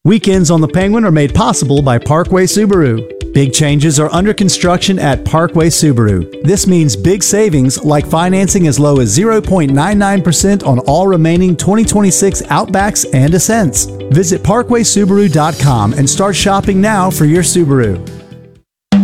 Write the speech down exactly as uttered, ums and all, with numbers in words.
Weekends on the Penguin are made possible by Parkway Subaru. Big changes are under construction at Parkway Subaru. This means big savings like financing as low as zero point nine nine percent on all remaining twenty twenty-six Outbacks and Ascents. Visit parkway subaru dot com and start shopping now for your Subaru.